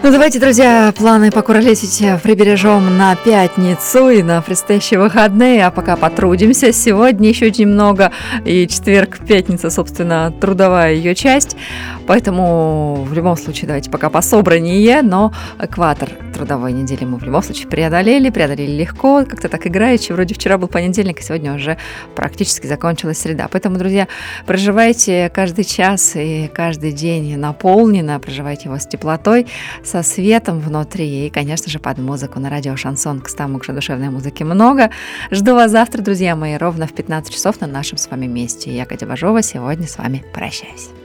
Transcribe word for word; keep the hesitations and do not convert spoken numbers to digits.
Ну, давайте, друзья, планы покуролесить прибережем на пятницу и на предстоящие выходные, а пока потрудимся. Сегодня еще немного, и четверг, пятница, собственно, трудовая ее часть. Поэтому в любом случае давайте пока пособраннее, но экватор трудовой недели мы в любом случае преодолели, преодолели легко, как-то так играючи. Вроде вчера был понедельник, и сегодня уже практически закончилась среда. Поэтому, друзья, проживайте каждый час и каждый день наполненно, проживайте его с теплотой, со светом внутри и, конечно же, под музыку на радио Шансон. К стаму, к душевной музыки много. Жду вас завтра, друзья мои, ровно в пятнадцать часов на нашем с вами месте. Я, Катя Бажова, сегодня с вами прощаюсь.